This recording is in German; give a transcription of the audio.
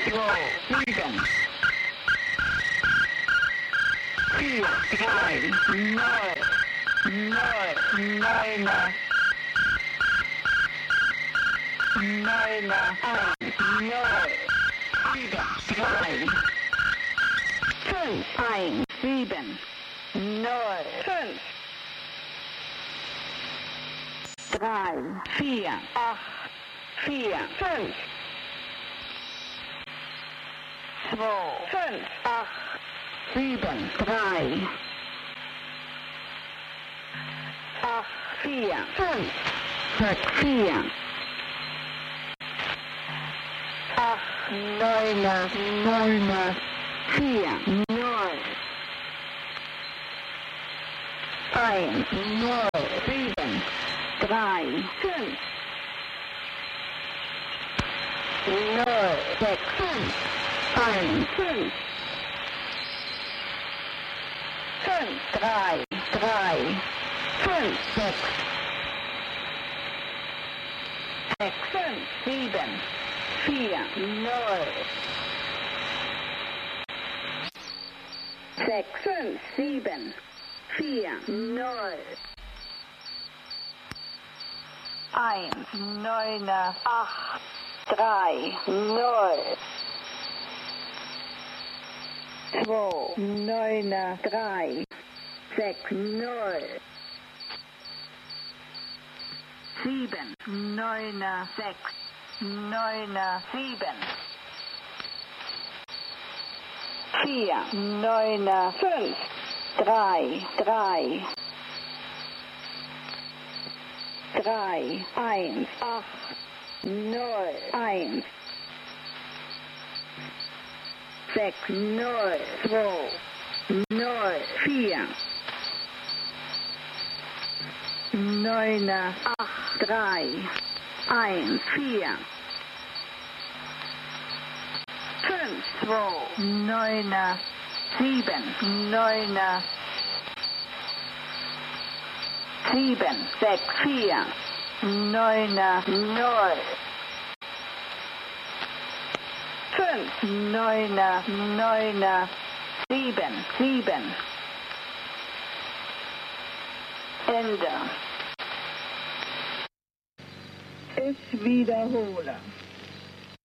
2, 7, 4, 3, 0, 0, 9, 9, 1, 0, 7, 3, 5, 1, 7, 0, 5, 3, 4, 8, 4, 5, 2, 5, 8, 7, 3, 8, 4, 5, 6, 4, 8, 9, 9, 4, 0, 1, 0, 7, 3, 5, 0, 6, 5, 1, 5, 5, 3, 3, 5, 6, 6, 5, 7, 4, 0, 6, 5, 7, 4, 0, 1, 9, 8, 3, 0, 2, 9, 3, 6, 0, 7, 9, 6, 9, 7, 4, 9, 5, 3, 3, 3, 1, 8, 0, 1, 6, 0, 2, 0, 4, 9, 8, 3, 1, 4, 5, 2, 9, 7, 9, 7, 6, 4, 9, 0, 5, 9, 9, 7, 7. Ende. Ich wiederhole.